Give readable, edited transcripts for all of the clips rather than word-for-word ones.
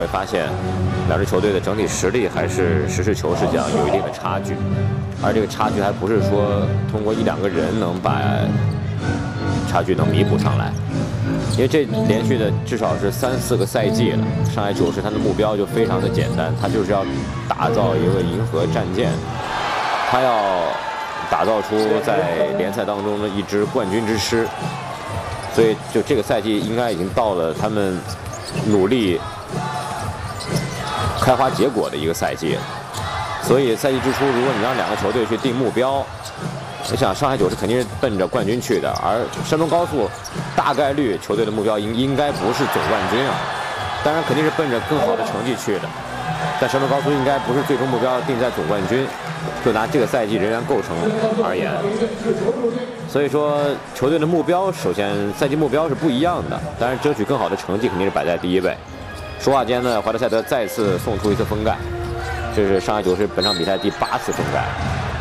会发现，两支球队的整体实力还是实事求是讲有一定的差距，而这个差距还不是说通过1、2个人能把差距能弥补上来，因为这连续的至少是3、4个赛季了。上海九世他的目标就非常的简单，他就是要打造一个银河战舰，他要打造出在联赛当中的一支冠军之师。所以就这个赛季应该已经到了他们努力开花结果的一个赛季，所以赛季之初，如果你让2个球队去定目标，我想上海九世肯定是奔着冠军去的，而山东高速大概率球队的目标应该不是总冠军啊，当然肯定是奔着更好的成绩去的，但山东高速应该不是最终目标定在总冠军，就拿这个赛季人员构成而言，所以说球队的目标首先赛季目标是不一样的，当然争取更好的成绩肯定是摆在第一位。说话间呢，怀特塞德再次送出一次封盖，这是上海九世本场比赛第8次封盖。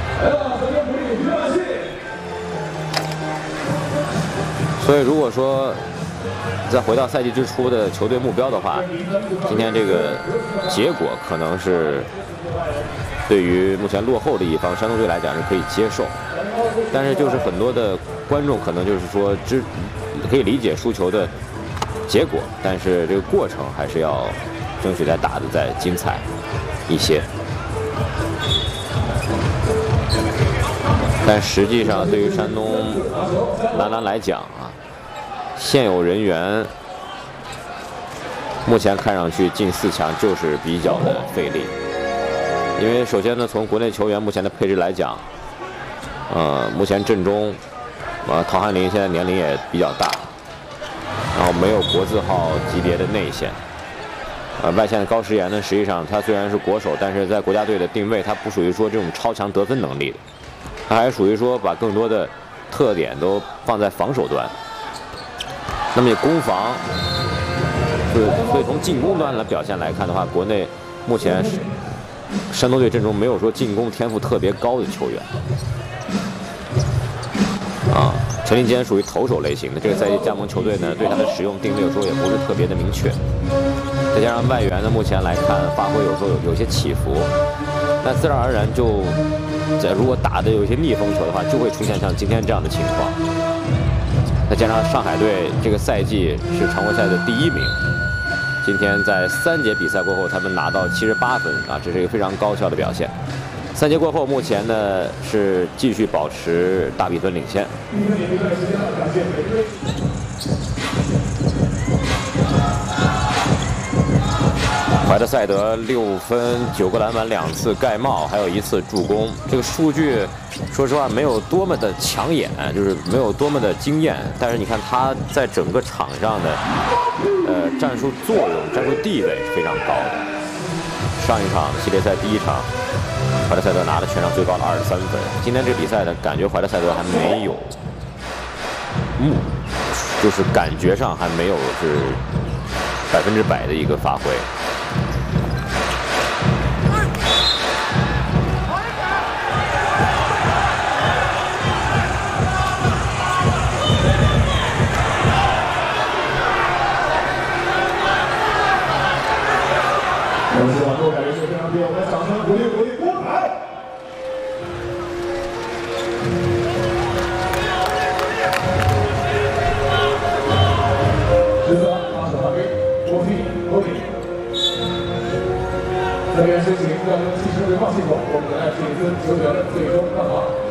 所以如果说再回到赛季之初的球队目标的话，今天这个结果可能是对于目前落后的一方山东队来讲是可以接受，但是就是很多的观众可能就是说可以理解输球的结果，但是这个过程还是要争取再打得再精彩一些。但实际上，对于山东男来讲啊，现有人员目前看上去进4强就是比较的费力，因为首先呢，从国内球员目前的配置来讲，目前阵中，陶汉林现在年龄也比较大。然后没有国字号级别的内线，外线的高时延呢，实际上他虽然是国手，但是在国家队的定位，他不属于说这种超强得分能力的，他还属于说把更多的特点都放在防守端。那么你攻防，所以从进攻端的表现来看的话，国内目前山东队阵中没有说进攻天赋特别高的球员，陈林坚属于投手类型的，这个赛季加盟球队呢，对他的使用定位有时候也不是特别的明确。再加上外援呢，目前来看发挥有时候有些起伏，那自然而然就如果打的有一些逆风球的话，就会出现像今天这样的情况。再加上上海队这个赛季是常规赛的第1名，今天在3节比赛过后，他们拿到78分啊，这是一个非常高效的表现。3节过后，目前呢是继续保持大比分领先。怀特塞德6分9个篮板2次盖帽，还有1次助攻。这个数据，说实话没有多么的抢眼，就是没有多么的惊艳。但是你看他在整个场上的战术作用、战术地位是非常高的。上一场系列赛第1场，怀特塞德拿了全场最高的23分。今天这比赛呢，感觉怀特塞德还没有就是感觉上还没有是100%的一个发挥。 这边是请调用计时回放系统，我们来评分球员最终看法。